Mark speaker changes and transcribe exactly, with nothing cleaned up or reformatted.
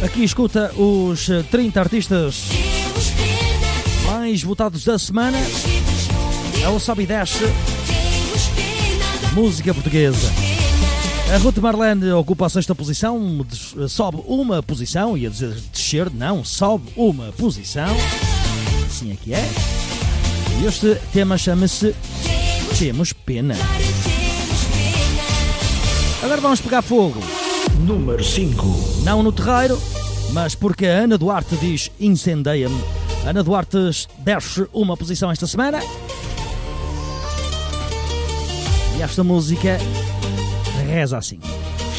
Speaker 1: Aqui escuta os trinta artistas mais votados da semana. É o Sobe e Desce, música portuguesa. A Ruth Marlene ocupa a sexta posição, sobe uma posição, ia dizer descer, não, sobe uma posição. Assim é que é. E este tema chama-se Temos Pena. Agora vamos pegar fogo.
Speaker 2: Número cinco.
Speaker 1: Não no terreiro, mas porque a Ana Duarte diz incendeia-me. Ana Duarte desce uma posição esta semana. E esta música reza assim.